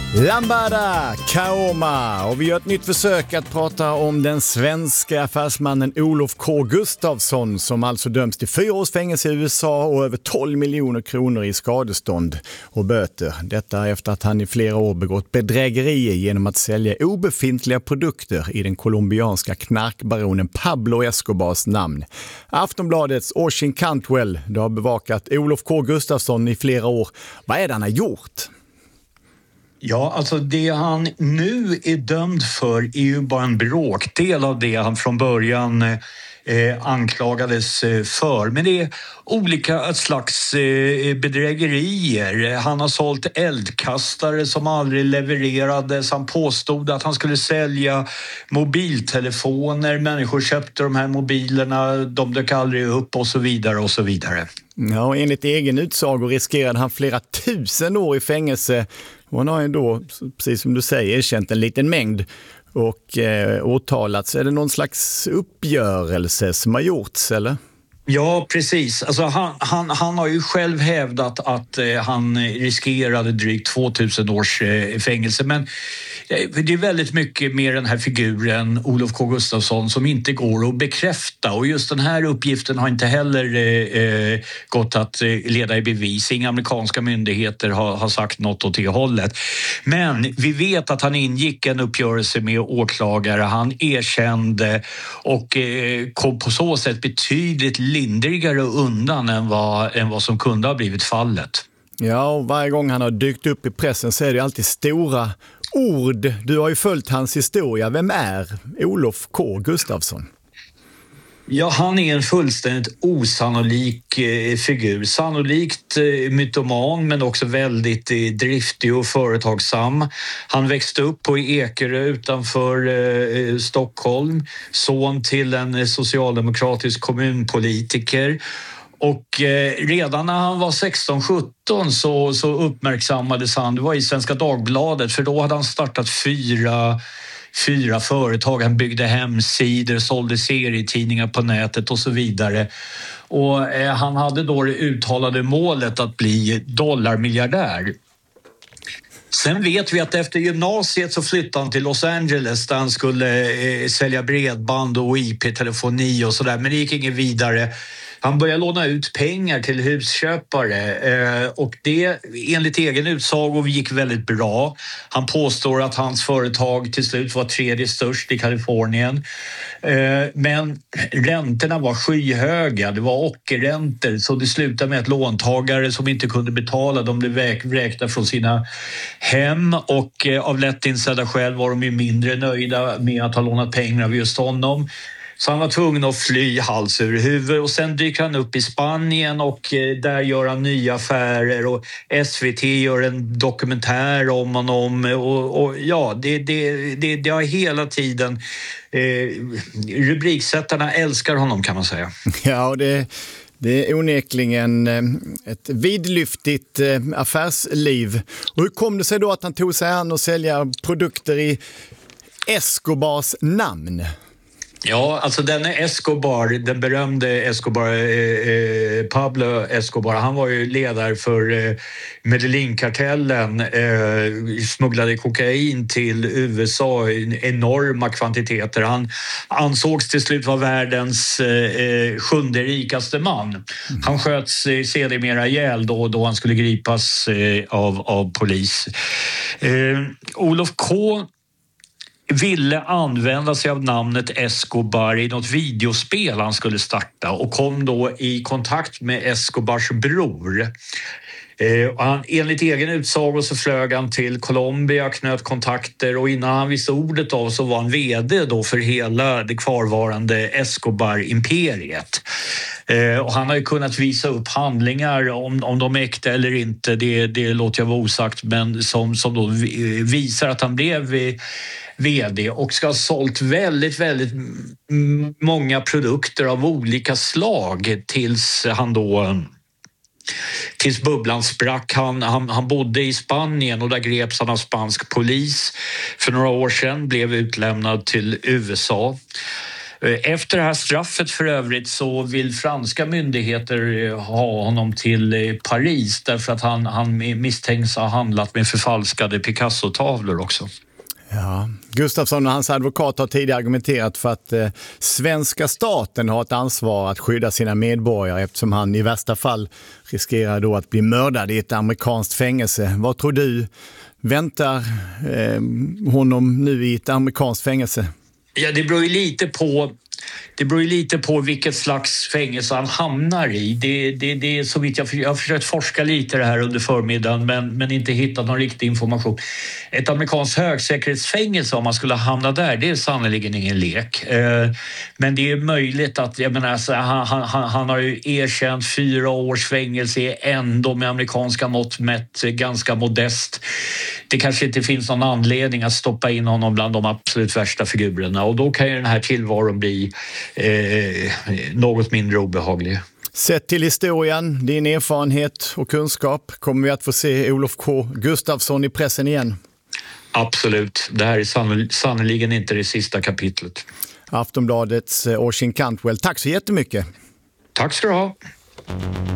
Lambada, Kaoma, och vi gör ett nytt försök att prata om den svenska affärsmannen Olof K. Gustafsson som alltså döms till 4 års fängelse i USA och över 12 miljoner kronor i skadestånd och böter. Detta efter att han i flera år begått bedrägerier genom att sälja obefintliga produkter i den colombianska knarkbaronen Pablo Escobars namn. Aftonbladets Oshin Cantwell har bevakat Olof K. Gustafsson i flera år. Vad är det han har gjort? Ja, alltså det han nu är dömd för är ju bara en bråkdel av det han från början anklagades för. Men det är olika slags bedrägerier. Han har sålt eldkastare som aldrig levererades. Han påstod att han skulle sälja mobiltelefoner. Människor köpte de här mobilerna, de dök aldrig upp och så vidare och så vidare. Ja, och enligt egen utsago riskerade han flera 1000 år i fängelse. Och han har ju då, precis som du säger, erkänt en liten mängd och åtalats. Är det någon slags uppgörelse som har gjorts, eller? Ja, precis. Alltså han har ju själv hävdat att han riskerade drygt 2000 års fängelse. Men det är väldigt mycket med den här figuren Olof K. Gustafsson som inte går att bekräfta. Och just den här uppgiften har inte heller gått att leda i bevis. Inga amerikanska myndigheter har sagt något åt det hållet. Men vi vet att han ingick en uppgörelse med åklagare. Han erkände och kom på så sätt betydligt lindrigare undan än vad som kunde ha blivit fallet. Ja, och varje gång han har dykt upp i pressen så är det alltid stora ord. Du har ju följt hans historia. Vem är Olof K. Gustafsson? Ja, han är en fullständigt osannolik figur. Sannolikt mytoman men också väldigt driftig och företagsam. Han växte upp på Ekerö utanför Stockholm. Son till en socialdemokratisk kommunpolitiker. Och redan när han var 16-17 så uppmärksammades han, det var i Svenska Dagbladet, för då hade han startat fyra företag. Han byggde hemsidor, sålde serietidningar på nätet och så vidare. Och han hade då det uttalade målet att bli dollarmiljardär. Sen vet vi att efter gymnasiet så flyttade han till Los Angeles där han skulle sälja bredband och IP-telefoni och sådär. Men det gick inget vidare. Han började låna ut pengar till husköpare och det enligt egen utsago gick väldigt bra. Han påstår att hans företag till slut var 3:e störst i Kalifornien. Men räntorna var skyhöga, det var ockerräntor, så det slutade med att låntagare som inte kunde betala, de blev vräkta från sina hem och av lätt insedda skäl var de ju mindre nöjda med att ha lånat pengar av just honom. Så han var tvungen att fly hals ur huvud och sen dyker han upp i Spanien och där gör han nya affärer och SVT gör en dokumentär om honom och ja, det har hela tiden rubriksättarna älskar honom kan man säga. Ja, och det är onekligen ett vidlyftigt affärsliv. Och hur kom det sig då att han tog sig an och sälja produkter i Escobars namn? Ja, alltså denne Escobar, den berömde Escobar, Pablo Escobar, han var ju ledare för Medellin-kartellen, smugglade kokain till USA i enorma kvantiteter. Han ansågs till slut vara världens 7:e rikaste man. Han sköts sedermera ihjäl då han skulle gripas av polis. Olof K. ville använda sig av namnet Escobar i något videospel han skulle starta och kom då i kontakt med Escobars bror. Enligt egen utsago så flög han till Colombia, knöt kontakter och innan han visste ordet av så var han vd då för hela det kvarvarande Escobar-imperiet. Och han har ju kunnat visa upp handlingar om de är äkta eller inte, det låter jag vara osagt, men som då visar att han blev vd och ska ha sålt väldigt, väldigt många produkter av olika slag tills bubblan sprack. Han bodde i Spanien och där greps han av spansk polis för några år sedan, blev utlämnad till USA. Efter det här straffet för övrigt så vill franska myndigheter ha honom till Paris därför att han misstänks ha handlat med förfalskade Picasso-tavlor också. Ja. Gustafsson och hans advokat har tidigare argumenterat för att svenska staten har ett ansvar att skydda sina medborgare eftersom han i värsta fall riskerar då att bli mördad i ett amerikanskt fängelse. Vad tror du väntar honom nu i ett amerikanskt fängelse? Ja, det beror ju lite på vilket slags fängelse han hamnar i. Det är så vitt jag har försökt forska lite det här under förmiddagen men inte hittat någon riktig information. Ett amerikanskt högsäkerhetsfängelse, om man skulle hamna där, det är sannoliken ingen lek. Men det är möjligt att, jag menar, alltså, han har ju erkänt 4 års fängelse är ändå med amerikanska mått mätt ganska modest. Det kanske inte finns någon anledning att stoppa in honom bland de absolut värsta figurerna och då kan ju den här tillvaron bli något mindre obehaglig. Sett till historien, din erfarenhet och kunskap, kommer vi att få se Olof K. Gustafsson i pressen igen? Absolut. Det här är sannoliken inte det sista kapitlet. Aftonbladets Oisin Cantwell, tack så jättemycket. Tack ska du ha.